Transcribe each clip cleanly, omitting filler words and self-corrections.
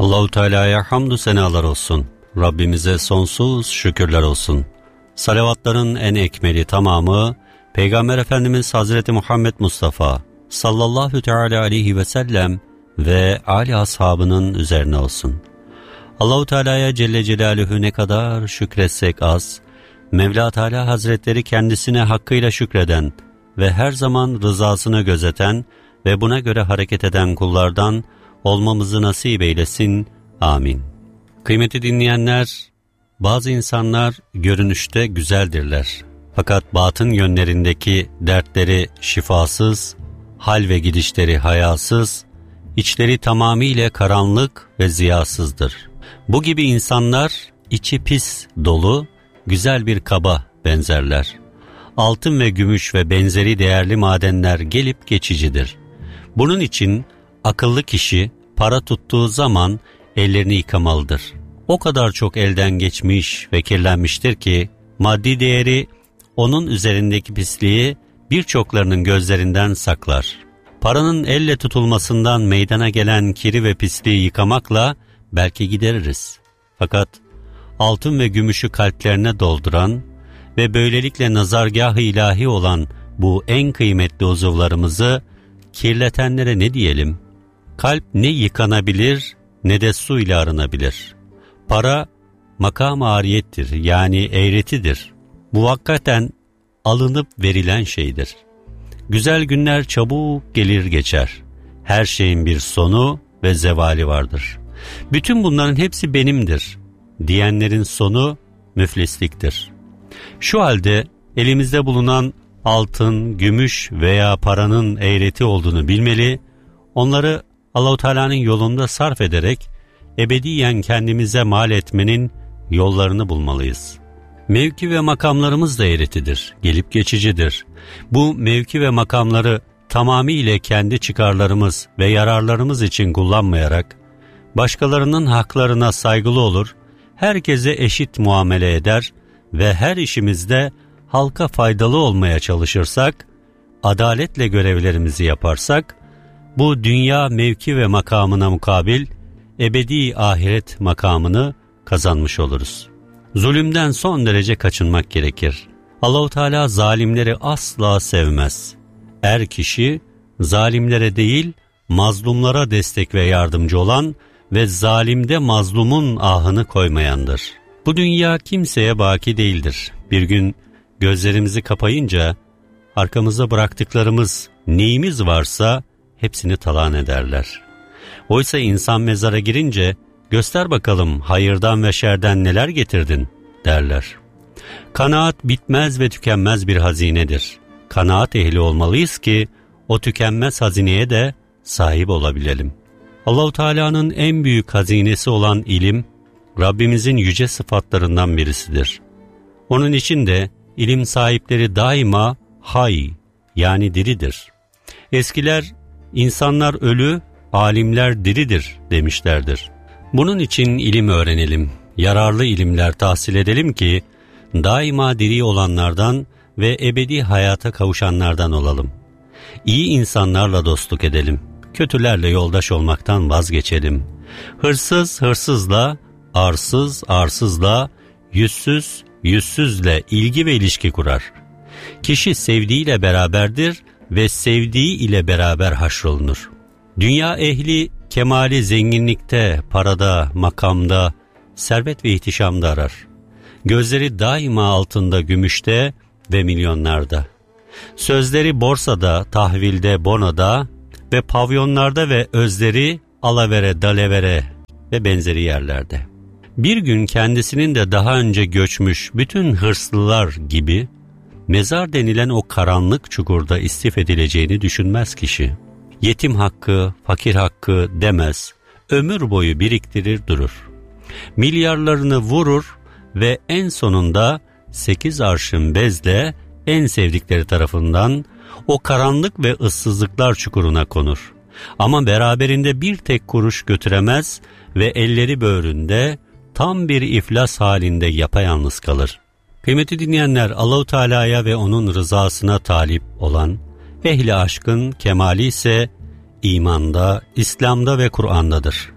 Allahu Teala'ya hamdü senalar olsun. Rabbimize sonsuz şükürler olsun. Salavatların en ekmeli tamamı Peygamber Efendimiz Hazreti Muhammed Mustafa sallallahu teala aleyhi ve sellem ve âli ashabının üzerine olsun. Allahu Teala'ya Celle Celaluhu ne kadar şükretsek az, Mevla Teala Hazretleri kendisine hakkıyla şükreden ve her zaman rızasını gözeten ve buna göre hareket eden kullardan olmamızı nasip eylesin. Amin. Kıymetli dinleyenler, bazı insanlar görünüşte güzeldirler. Fakat batın yönlerindeki dertleri şifasız, hal ve gidişleri hayasız, içleri tamamıyla karanlık ve ziyasızdır. Bu gibi insanlar içi pis dolu, güzel bir kaba benzerler. Altın ve gümüş ve benzeri değerli madenler gelip geçicidir. Bunun için akıllı kişi para tuttuğu zaman ellerini yıkamalıdır. O kadar çok elden geçmiş ve kirlenmiştir ki maddi değeri onun üzerindeki pisliği birçoklarının gözlerinden saklar. Paranın elle tutulmasından meydana gelen kiri ve pisliği yıkamakla belki gideririz. Fakat altın ve gümüşü kalplerine dolduran ve böylelikle nazargâh-ı ilahi olan bu en kıymetli uzuvlarımızı kirletenlere ne diyelim? Kalp ne yıkanabilir ne de su ile arınabilir. Para makam-ı ariyettir, yani eğretidir. Muvakkaten alınıp verilen şeydir. Güzel günler çabuk gelir geçer. Her şeyin bir sonu ve zevali vardır. Bütün bunların hepsi benimdir diyenlerin sonu müflisliktir. Şu halde elimizde bulunan altın, gümüş veya paranın eğreti olduğunu bilmeli, onları Allah-u Teala'nın yolunda sarf ederek ebediyen kendimize mal etmenin yollarını bulmalıyız. Mevki ve makamlarımız da eğretidir, gelip geçicidir. Bu mevki ve makamları tamamıyla kendi çıkarlarımız ve yararlarımız için kullanmayarak, başkalarının haklarına saygılı olur, herkese eşit muamele eder ve her işimizde halka faydalı olmaya çalışırsak, adaletle görevlerimizi yaparsak, bu dünya mevki ve makamına mukabil ebedi ahiret makamını kazanmış oluruz. Zulümden son derece kaçınmak gerekir. Allah-u Teala zalimleri asla sevmez. Er kişi zalimlere değil mazlumlara destek ve yardımcı olan ve zalimde mazlumun ahını koymayandır. Bu dünya kimseye baki değildir. Bir gün gözlerimizi kapayınca arkamıza bıraktıklarımız neyimiz varsa hepsini talan ederler. Oysa insan mezara girince göster bakalım hayırdan ve şerden neler getirdin derler. Kanaat bitmez ve tükenmez bir hazinedir. Kanaat ehli olmalıyız ki o tükenmez hazineye de sahip olabilelim. Allah-u Teala'nın en büyük hazinesi olan ilim, Rabbimizin yüce sıfatlarından birisidir. Onun için de ilim sahipleri daima hay, yani diridir. Eskiler insanlar ölü, alimler diridir demişlerdir. Bunun için ilim öğrenelim, yararlı ilimler tahsil edelim ki daima diri olanlardan ve ebedi hayata kavuşanlardan olalım. İyi insanlarla dostluk edelim, kötülerle yoldaş olmaktan vazgeçelim. Hırsız hırsızla, arsız arsızla, yüzsüz yüzsüzle ilgi ve ilişki kurar. Kişi sevdiğiyle beraberdir ve sevdiği ile beraber haşrolunur. Dünya ehli kemali zenginlikte, parada, makamda, servet ve ihtişamda arar. Gözleri daima altında, gümüşte ve milyonlarda. Sözleri borsada, tahvilde, bonoda ve pavyonlarda ve özleri alavere, dalevere ve benzeri yerlerde. Bir gün kendisinin de daha önce göçmüş bütün hırslılar gibi mezar denilen o karanlık çukurda istif edileceğini düşünmez kişi. Yetim hakkı, fakir hakkı demez, ömür boyu biriktirir durur. Milyarlarını vurur ve en sonunda 8 arşın bezle en sevdikleri tarafından o karanlık ve ıssızlıklar çukuruna konur. Ama beraberinde bir tek kuruş götüremez ve elleri böğründe tam bir iflas halinde yapayalnız kalır. Kıymetli dinleyenler, Allah-u Teala'ya ve onun rızasına talip olan ehli aşkın kemali ise imanda, İslam'da ve Kur'an'dadır.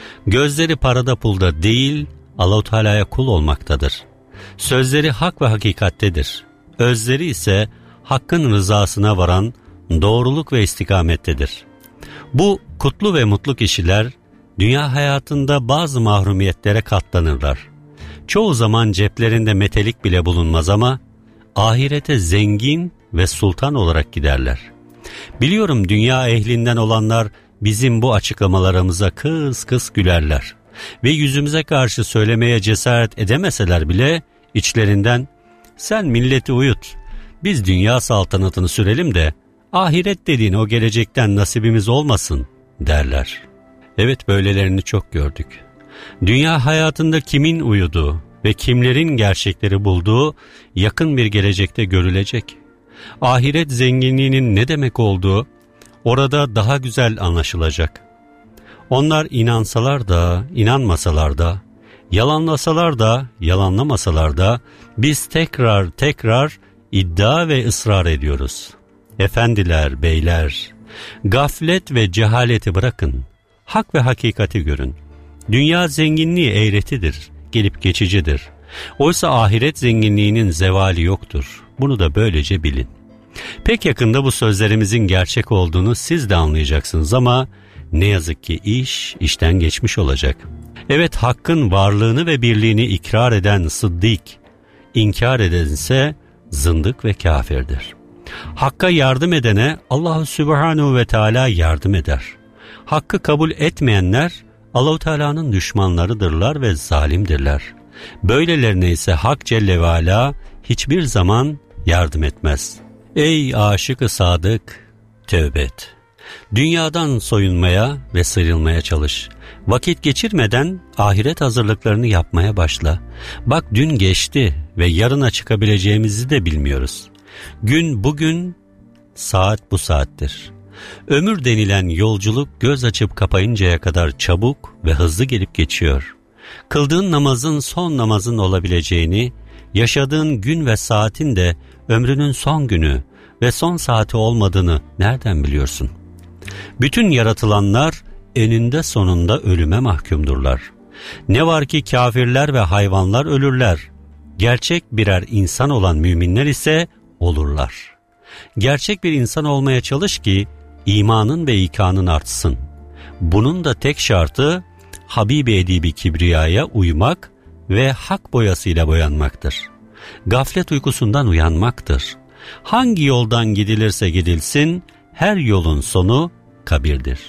Gözleri parada pulda değil, Allah-u Teala'ya kul olmaktadır. Sözleri hak ve hakikattedir. Özleri ise Hakk'ın rızasına varan doğruluk ve istikamettedir. Bu kutlu ve mutlu kişiler dünya hayatında bazı mahrumiyetlere katlanırlar. Çoğu zaman ceplerinde metelik bile bulunmaz ama ahirete zengin ve sultan olarak giderler. Biliyorum dünya ehlinden olanlar bizim bu açıklamalarımıza kıs kıs gülerler ve yüzümüze karşı söylemeye cesaret edemeseler bile içlerinden sen milleti uyut, biz dünya saltanatını sürelim de ahiret dediğin o gelecekten nasibimiz olmasın derler. Evet, böylelerini çok gördük. Dünya hayatında kimin uyuduğu ve kimlerin gerçekleri bulduğu yakın bir gelecekte görülecek. Ahiret zenginliğinin ne demek olduğu orada daha güzel anlaşılacak. Onlar inansalar da, inanmasalar da, yalanlasalar da, yalanlamasalar da biz tekrar iddia ve ısrar ediyoruz. Efendiler, beyler, gaflet ve cehaleti bırakın, hak ve hakikati görün. Dünya zenginliği eğretidir, gelip geçicidir. Oysa ahiret zenginliğinin zevali yoktur. Bunu da böylece bilin. Pek yakında bu sözlerimizin gerçek olduğunu siz de anlayacaksınız ama ne yazık ki işten geçmiş olacak. Evet, Hakk'ın varlığını ve birliğini ikrar eden sıddık, inkar edense zındık ve kafirdir. Hakk'a yardım edene Allah-u Sübhanehu ve Teala yardım eder. Hakkı kabul etmeyenler Allah-u Teala'nın düşmanlarıdırlar ve zalimdirler. Böylelerine ise Hak Celle ve Ala hiçbir zaman yardım etmez. Ey aşık-ı sadık, tövbe et. Dünyadan soyunmaya ve sıyrılmaya çalış. Vakit geçirmeden ahiret hazırlıklarını yapmaya başla. Bak, dün geçti ve yarına çıkabileceğimizi de bilmiyoruz. Gün bugün, saat bu saattir. Ömür denilen yolculuk göz açıp kapayıncaya kadar çabuk ve hızlı gelip geçiyor. Kıldığın namazın son namazın olabileceğini, yaşadığın gün ve saatin de ömrünün son günü ve son saati olmadığını nereden biliyorsun? Bütün yaratılanlar eninde sonunda ölüme mahkumdurlar. Ne var ki kafirler ve hayvanlar ölürler. Gerçek birer insan olan müminler ise olurlar. Gerçek bir insan olmaya çalış ki imanın ve ikanın artsın. Bunun da tek şartı Habibi Edibi Kibriya'ya uymak ve hak boyasıyla boyanmaktır. Gaflet uykusundan uyanmaktır. Hangi yoldan gidilirse gidilsin, her yolun sonu kabirdir.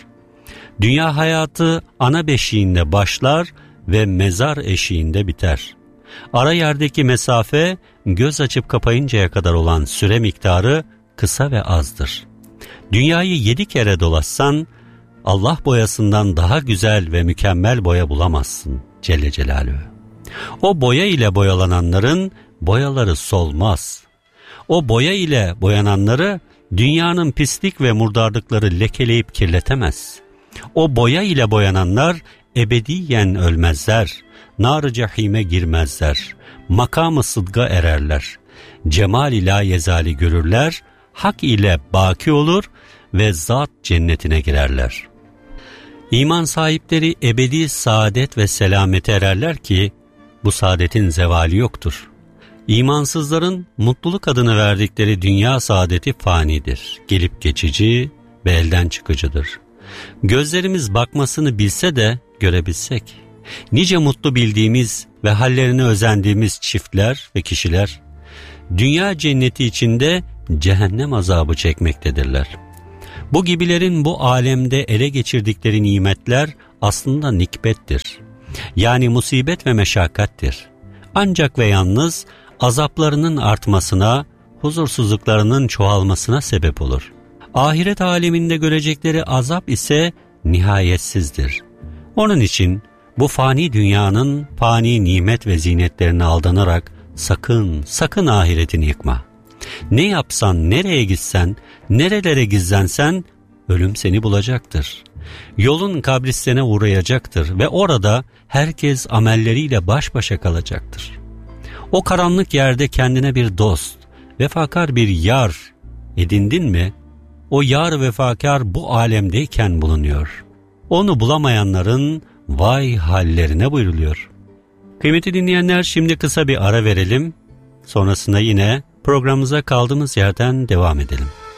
Dünya hayatı ana beşiğinde başlar ve mezar eşiğinde biter. Ara yerdeki mesafe göz açıp kapayıncaya kadar olan süre miktarı kısa ve azdır. Dünyayı 7 kere dolaşsan Allah boyasından daha güzel ve mükemmel boya bulamazsın Celle Celaluhu. O boya ile boyalananların boyaları solmaz. O boya ile boyananları dünyanın pislik ve murdarlıkları lekeleyip kirletemez. O boya ile boyananlar ebediyen ölmezler, nar-ı cehime girmezler, makam-ı sıdga ererler, cemal-i layezali görürler, hak ile baki olur ve zat cennetine girerler. İman sahipleri ebedi saadet ve selamete ererler ki bu saadetin zevali yoktur. İmansızların mutluluk adını verdikleri dünya saadeti fanidir, gelip geçici ve elden çıkıcıdır. Gözlerimiz bakmasını bilse de görebilsek, nice mutlu bildiğimiz ve hallerine özendiğimiz çiftler ve kişiler, dünya cenneti içinde cehennem azabı çekmektedirler. Bu gibilerin bu alemde ele geçirdikleri nimetler aslında nikbettir. Yani musibet ve meşakkattir. Ancak ve yalnız azaplarının artmasına, huzursuzluklarının çoğalmasına sebep olur. Ahiret aleminde görecekleri azap ise nihayetsizdir. Onun için bu fani dünyanın fani nimet ve zinetlerine aldanarak sakın ahiretini yıkma. Ne yapsan, nereye gitsen, nerelere gizlensen ölüm seni bulacaktır. Yolun kabristene uğrayacaktır ve orada herkes amelleriyle baş başa kalacaktır. O karanlık yerde kendine bir dost, vefakar bir yar edindin mi, o yar vefakar bu alemdeyken bulunuyor. Onu bulamayanların Vay hallerine buyruluyor. Kıymetli dinleyenler, şimdi kısa bir ara verelim. Sonrasında yine programımıza kaldığımız yerden devam edelim.